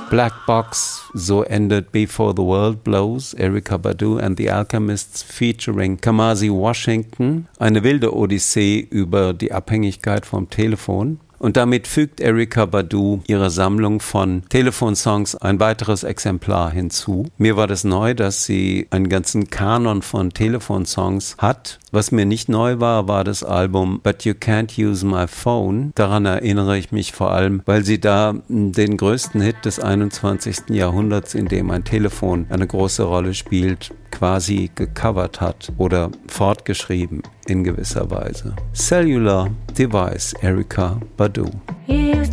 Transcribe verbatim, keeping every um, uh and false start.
Black Box, so endet Before the World Blows, Erykah Badu and the Alchemists featuring Kamasi Washington. Eine wilde Odyssee über die Abhängigkeit vom Telefon. Und damit fügt Erykah Badu ihrer Sammlung von Telefonsongs ein weiteres Exemplar hinzu. Mir war das neu, dass sie einen ganzen Kanon von Telefonsongs hat. Was mir nicht neu war, war das Album But You Can't Use My Phone. Daran erinnere ich mich vor allem, weil sie da den größten Hit des einundzwanzigsten Jahrhunderts, in dem ein Telefon eine große Rolle spielt, quasi gecovert hat oder fortgeschrieben in gewisser Weise. Cellular Device, Erykah Badu.